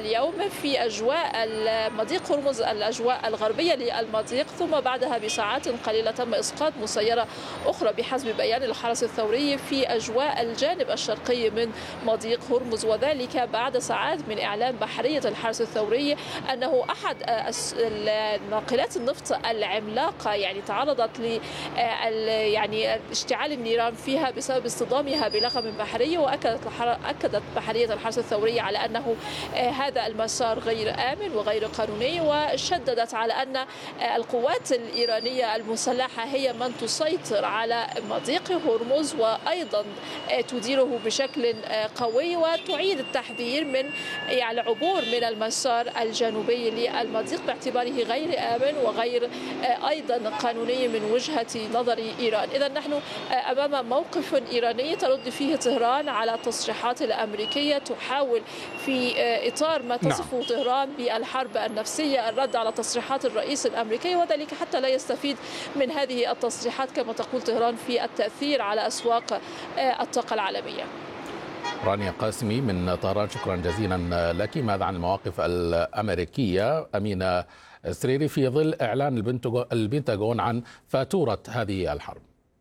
اليوم في أجواء مضيق هرمز، الأجواء الغربية للمضيق، ثم بعدها بساعات قليلة تم إسقاط مسيرة أخرى بحسب بيان الحرس الثوري في أجواء الجانب الشرقي من مضيق هرمز، وذلك بعد ساعات من إعلان بحرية الحرس الثوري أنه أحد ناقلات النفط العملاقة يعني تعرضت ل يعني اشتعال النيران فيها بسبب اصطدامها بلغم بحري. وأكدت بحرية الحرس الثوري على أنه هذا المسار غير آمن وغير قانوني، وشددت على أن القوات الإيرانية المسلحة هي من تسيطر على مضيق هرمز وأيضا تديره بشكل قوي، وتعيد التحذير من يعني العبور من المسار الجنوبي للمضيق باعتباره غير آمن وغير أيضا قانوني من وجهة نظر إيران. إذا نحن أمام موقف إيراني ترد فيه طهران على التصريحات الأمريكية، تحاول في إطار ما تصفه طهران بالحرب النفسية الرد على تصريحات الرئيس الأمريكي، وذلك حتى لا يستفيد من هذه التصريحات كما تقول طهران في التأثير على أسواق الطاقة العالمية. رانيا قاسمي من طهران، شكرا جزيلا لك. ماذا عن المواقف الأمريكية؟ أمينة سريري، في ظل إعلان البنتاغون عن فاتورة هذه الحرب.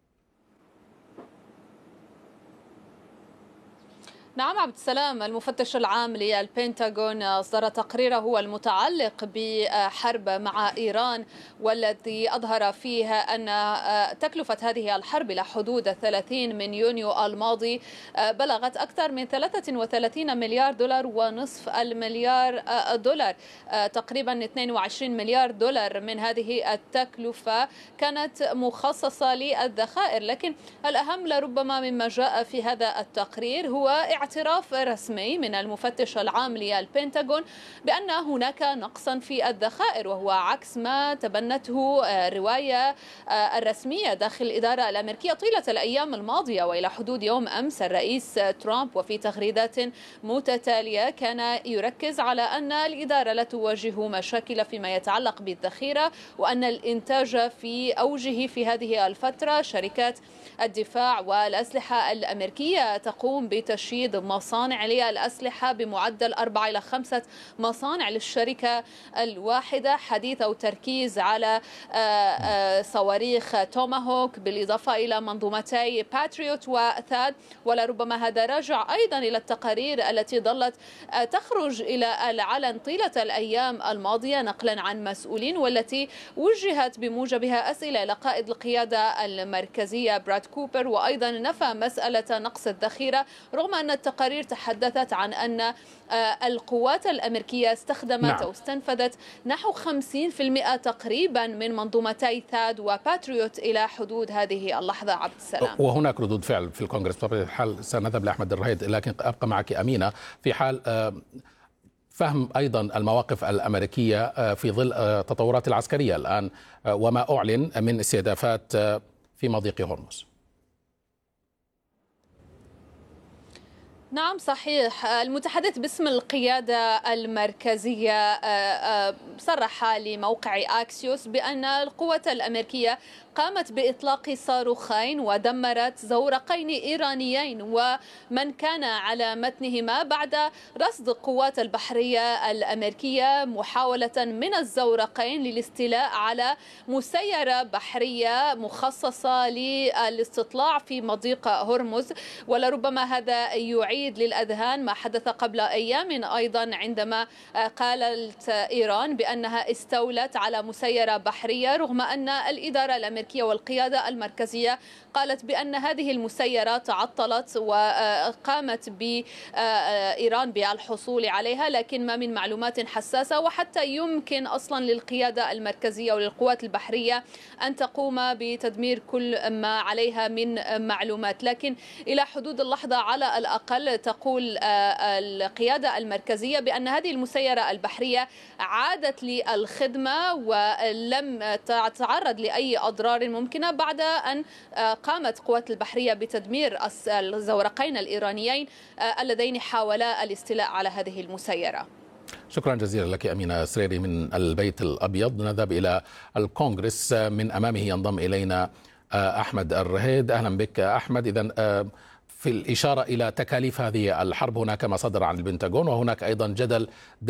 نعم عبد السلام، المفتش العام للبنتاغون أصدر تقريره المتعلق بحرب مع إيران، والذي أظهر فيه أن تكلفة هذه الحرب إلى حدود 30 من يونيو الماضي بلغت أكثر من 33 مليار دولار ونصف المليار دولار، تقريبا 22 مليار دولار من هذه التكلفة كانت مخصصة للذخائر. لكن الأهم لربما مما جاء في هذا التقرير هو اعتراف رسمي من المفتش العام للبنتاغون بأن هناك نقصا في الذخائر، وهو عكس ما تبنته الرواية الرسمية داخل الإدارة الأمريكية طيلة الأيام الماضية وإلى حدود يوم أمس. الرئيس ترامب وفي تغريدات متتالية كان يركز على أن الإدارة لا تواجه مشاكل فيما يتعلق بالذخيرة، وأن الإنتاج في أوجه في هذه الفترة. شركات الدفاع والأسلحة الأمريكية تقوم بتشييد مصانع للأسلحة بمعدل 4 إلى 5 مصانع للشركة الواحدة، حديث أو تركيز على صواريخ توماهوك بالإضافة إلى منظومتي باتريوت وثاد. ولربما هذا راجع أيضا إلى التقارير التي ظلت تخرج إلى العلن طيلة الأيام الماضية نقلا عن مسؤولين، والتي وجهت بموجبها أسئلة إلى قائد القيادة المركزية براد كوبر، وأيضا نفى مسألة نقص الذخيرة، رغم أن التقارير تحدثت عن أن القوات الأمريكية استخدمت أو استنفذت نحو 50% تقريبا من منظومتي ثاد وباتريوت إلى حدود هذه اللحظة. عبد السلام، وهناك ردود فعل في الكونغرس بطبيعة الحال. سنذهب لأحمد الرهيد، لكن أبقى معك أمينة في حال فهم أيضا المواقف الأمريكية في ظل التطورات العسكرية الآن وما أعلن من استهدافات في مضيق هرمز. نعم صحيح، المتحدث باسم القيادة المركزية صرح لموقع أكسيوس بأن القوات الأمريكية قامت بإطلاق صاروخين ودمرت زورقين إيرانيين ومن كان على متنهما بعد رصد القوات البحرية الأمريكية محاولة من الزورقين للاستيلاء على مسيرة بحرية مخصصة للاستطلاع في مضيق هرمز. ولربما هذا يعيد للأذهان ما حدث قبل أيام أيضا عندما قالت إيران بأنها استولت على مسيرة بحرية، رغم أن الإدارة الأمريكية والقيادة المركزية قالت بأن هذه المسيرة تعطلت وقامت بإيران بالحصول عليها، لكن ما من معلومات حساسة، وحتى يمكن أصلا للقيادة المركزية وللقوات البحرية أن تقوم بتدمير كل ما عليها من معلومات. لكن إلى حدود اللحظة على الأقل تقول القيادة المركزية بأن هذه المسيرة البحرية عادت للخدمة ولم تتعرض لأي أضرار ممكنة بعد أن قامت قوات البحرية بتدمير الزورقين الإيرانيين اللذين حاولا الاستيلاء على هذه المسيرة. شكرا جزيلا لك أمينة سريري من البيت الأبيض. نذهب إلى الكونغرس، من أمامه ينضم إلينا أحمد الرهيد. أهلا بك أحمد. إذن في الإشارة إلى تكاليف هذه الحرب، هناك ما صدر عن البنتاغون وهناك أيضا جدل